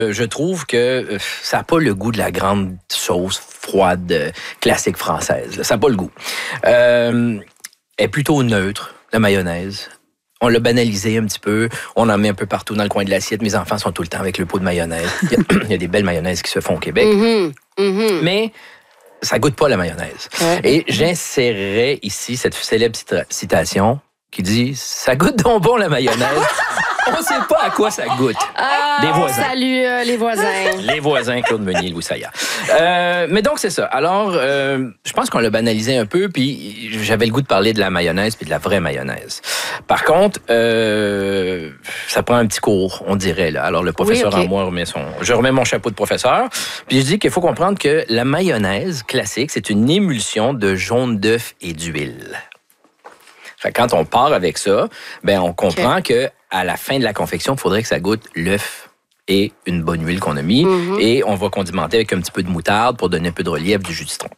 Je trouve que ça n'a pas le goût de la grande sauce froide classique française. Ça n'a pas le goût. Elle est plutôt neutre, la mayonnaise. On l'a banalisé un petit peu. On en met un peu partout dans le coin de l'assiette. Mes enfants sont tout le temps avec le pot de mayonnaise. Il y a des belles mayonnaises qui se font au Québec. Mais ça goûte pas la mayonnaise. Et j'insérerais ici cette célèbre citation qui dit « Ça goûte donc bon la mayonnaise ». On ne sait pas à quoi ça goûte. Des voisins. Salut les voisins. Les voisins, Claude Meunier, Louis Saya. Mais donc, c'est ça. Alors, je pense qu'on l'a banalisé un peu, puis j'avais le goût de parler de la mayonnaise puis de la vraie mayonnaise. Par contre, ça prend un petit cours, on dirait. Là. Alors, le professeur en moi je remets mon chapeau de professeur, puis je dis qu'il faut comprendre que la mayonnaise classique, c'est une émulsion de jaune d'œuf et d'huile. Fait que quand on part avec ça, ben on comprend que à la fin de la confection, il faudrait que ça goûte l'œuf et une bonne huile qu'on a mis. Et on va condimenter avec un petit peu de moutarde pour donner un peu de relief du jus de citron.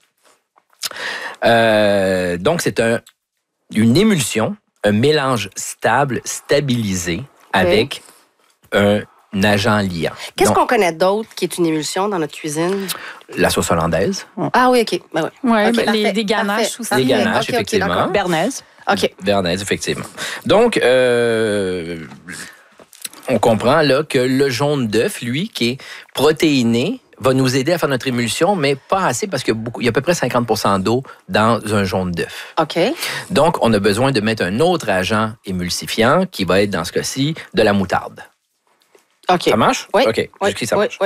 Donc, c'est une émulsion, un mélange stable, stabilisé avec un agent liant. Qu'est-ce qu'on connaît d'autre qui est une émulsion dans notre cuisine? La sauce hollandaise. Ah oui, OK. Ben Des ganaches aussi. Des ganaches, effectivement. Bernaise. OK. Bernaise, effectivement. Donc, on comprend là que le jaune d'œuf, lui, qui est protéiné, va nous aider à faire notre émulsion, mais pas assez parce qu'il y a à peu près 50% d'eau dans un jaune d'œuf. OK. Donc, on a besoin de mettre un autre agent émulsifiant qui va être, dans ce cas-ci, de la moutarde. OK. Ça marche? Oui. OK. Jusqu'ici, ça marche. Oui.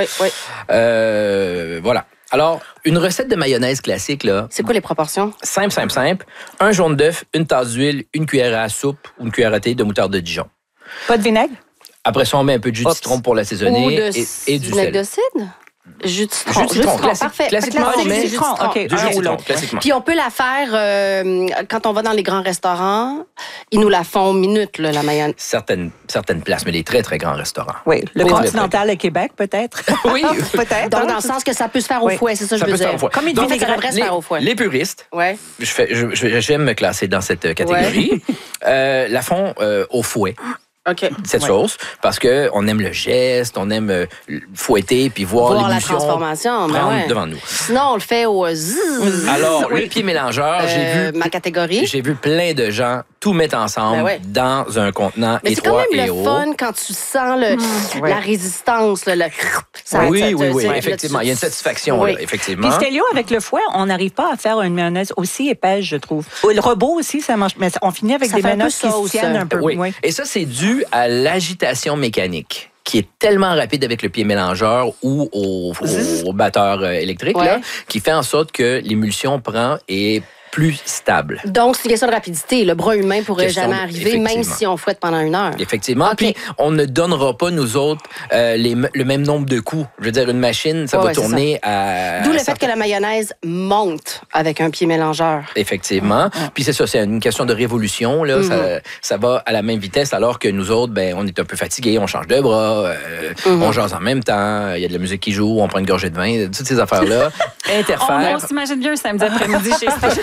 Voilà. Alors, une recette de mayonnaise classique, là. C'est quoi les proportions? Simple. Un jaune d'œuf, une tasse d'huile, une cuillère à soupe ou une cuillère à thé de moutarde de Dijon. Pas de vinaigre? Après ça, on met un peu de jus de citron pour l'assaisonner et du sel. Vinaigre de cidre? Jus de citron. Parfait. Classiquement, on met du jus de citron. OK. du jus de citron, classiquement. Puis on peut la faire quand on va dans les grands restaurants. Ils nous la font minute, là, la mayonnaise. Certaines places, mais les très, très grands restaurants. Oui. Le Continental à Québec, peut-être? Oui. Peut-être. Donc, dans le sens que ça peut se faire au fouet, c'est ça que je veux dire. Comme il Donc, dit, ça devrait se faire au fouet. Les puristes, j'aime me classer dans cette catégorie, la font au fouet. OK. Cette sauce, parce qu'on aime le geste, on aime fouetter puis voir la l'émulsion transformation prendre devant nous. Sinon, on le fait au zzz. Alors, le pied mélangeur, ma catégorie. J'ai vu plein de gens tout mettre ensemble dans un contenant mais étroit et haut. C'est quand même le fun quand tu sens la résistance. Oui, effectivement. Il y a une satisfaction, là, effectivement. Puis Stélio, avec le fouet, on n'arrive pas à faire une mayonnaise aussi épaisse, je trouve. Le robot aussi, ça mange. Mais on finit avec des mayonnaises qui se tiennent un peu. Oui. Et ça, c'est dû à l'agitation mécanique qui est tellement rapide avec le pied mélangeur ou au batteur électrique, là, qui fait en sorte que l'émulsion prend et plus stable. Donc, c'est question de rapidité. Le bras humain pourrait jamais arriver, même si on fouette pendant 1 heure. Effectivement. Puis, on ne donnera pas, nous autres, le même nombre de coups. Je veux dire, une machine, ça va tourner à... D'où le fait que la mayonnaise monte avec un pied mélangeur. Effectivement. Puis c'est ça, c'est une question de révolution. Là. Ça va à la même vitesse, alors que nous autres, on est un peu fatigués, on change de bras, on jase en même temps, il y a de la musique qui joue, on prend une gorgée de vin, toutes ces affaires-là interfèrent. On s'imagine bien un samedi après-midi chez Stélio.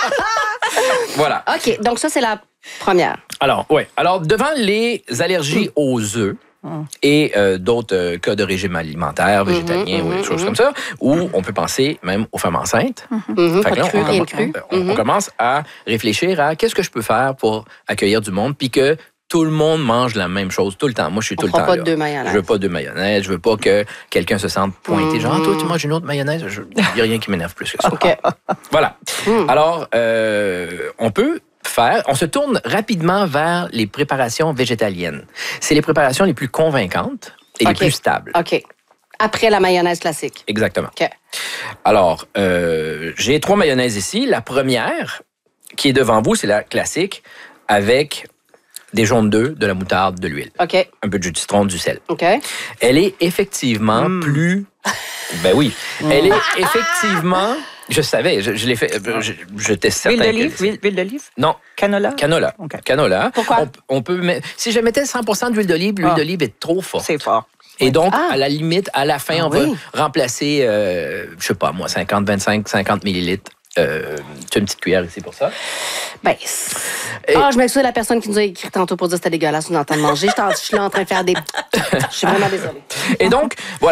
Voilà. OK, donc ça, c'est la première. Alors, devant les allergies aux œufs, et d'autres cas de régime alimentaire, végétalien ou des choses comme ça, où on peut penser même aux femmes enceintes. Fait que là, on commence à réfléchir à qu'est-ce que je peux faire pour accueillir du monde, puis que tout le monde mange la même chose tout le temps. Moi, je suis tout le temps là. Je veux pas de mayonnaise. Je veux pas que quelqu'un se sente pointé. Genre, toi, tu manges une autre mayonnaise? Il n'y a rien qui m'énerve plus que ça. OK. Voilà. Alors, on se tourne rapidement vers les préparations végétaliennes. C'est les préparations les plus convaincantes et les plus stables. OK. Après la mayonnaise classique. Exactement. OK. Alors, j'ai 3 mayonnaises ici. La première, qui est devant vous, c'est la classique avec des jaunes d'œufs, de la moutarde, de l'huile. OK. Un peu de jus de citron, du sel. OK. Elle est effectivement plus... Ben oui. Elle est effectivement... Je savais, je l'ai fait, j'étais certain. Huile d'olive? Non. Canola? Okay. Canola. Pourquoi? On peut mettre... Si je mettais 100% d'huile d'olive, l'huile d'olive est trop forte. C'est fort. Et donc, à la limite, à la fin, on va remplacer, je sais pas moi, 50 millilitres. Tu as une petite cuillère ici pour ça? Je m'excuse à la personne qui nous a écrit tantôt pour dire que c'était dégueulasse, nous entendre manger. Je suis là en train de faire des... Je suis vraiment désolée. Et donc, voilà.